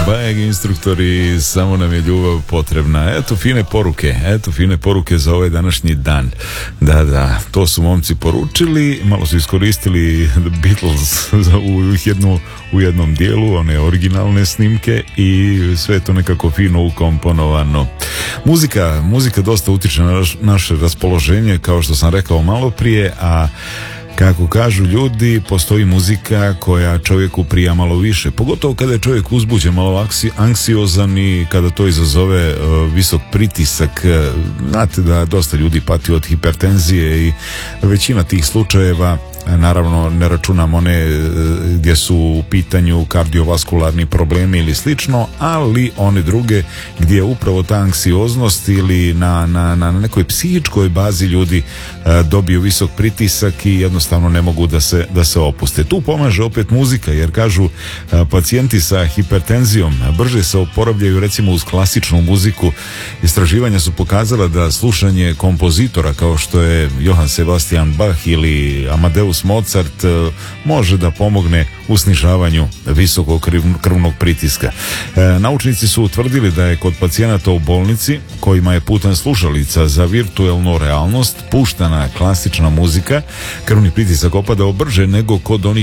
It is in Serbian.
Bajeg instruktori, samo nam je ljubav potrebna. Eto fine poruke za ovaj današnji dan. Da, to su momci poručili, malo su iskoristili The Beatles u jednom dijelu, one originalne snimke, i sve je to nekako fino ukomponovano. Muzika dosta utiče na naše raspoloženje, kao što sam rekao malo prije, a kako kažu ljudi, postoji muzika koja čovjeku prija malo više, pogotovo kada je čovjek uzbuđen, malo anksiozan, i kada to izazove visok pritisak. Znate da dosta ljudi pati od hipertenzije i većina tih slučajeva, naravno ne računam one gdje su u pitanju kardiovaskularni problemi ili slično, ali one druge gdje je upravo ta anksioznost ili na nekoj psihičkoj bazi ljudi dobiju visok pritisak i jednostavno ne mogu da se opuste. Tu pomaže opet muzika, jer kažu pacijenti sa hipertenzijom brže se oporavljaju recimo uz klasičnu muziku. Istraživanja su pokazala da slušanje kompozitora kao što je Johann Sebastian Bach ili Amadeus Mozart može da pomogne u snižavanju visokog krvnog pritiska. Naučnici su utvrdili da je kod pacijenata u bolnici kojima je putem slušalica za virtualnu realnost puštana klasična muzika, krvni pritisak opadao brže nego kod onih